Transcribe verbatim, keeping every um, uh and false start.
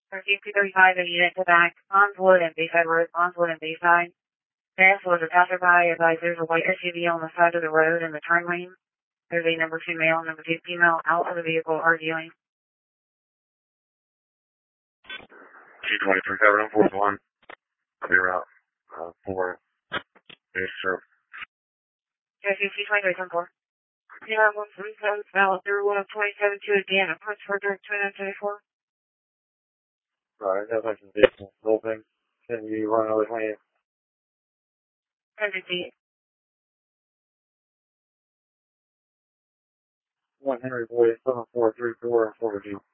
Received two thirty-five, a unit to back, Onswood and Bayside Road, Onswood and Bayside. This was a passerby, advised there's a white S U V on the side of the road in the turn lane. There's a number two male, number two female out of the vehicle arguing. two twenty-three, seven four one. Clear out. Uh, four. Base stroke. Two twenty-three, ten four. Yeah, one three seven, valid through one twenty-seven to again, approach for direct twenty-nine twenty-four. Alright, that's like some vehicle sloping. Can you run over twenty-eight? one hundred feet. one Henry Boy, seven four three four, four G.